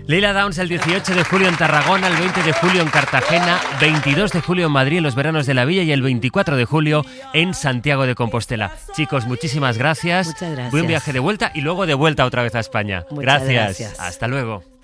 Lila Downs el 18 de julio en Tarragona, el 20 de julio en Cartagena, 22 de julio en Madrid en los veranos de la Villa y el 24 de julio en Santiago de Compostela. Chicos, muchísimas gracias. Muchas gracias. Buen viaje de vuelta y luego de vuelta otra vez a España. Muchas gracias. Hasta luego.